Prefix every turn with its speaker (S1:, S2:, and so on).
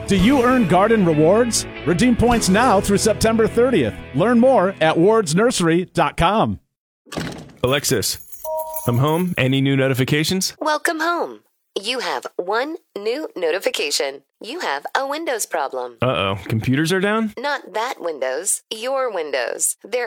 S1: Do you earn garden rewards? Redeem points now through September 30th. Learn more at wardsnursery.com.
S2: Alexis, I'm home. Any new notifications?
S3: Welcome home. You have one new notification. You have a Windows problem.
S2: Uh-oh. Computers are down?
S3: Not that Windows, your Windows. There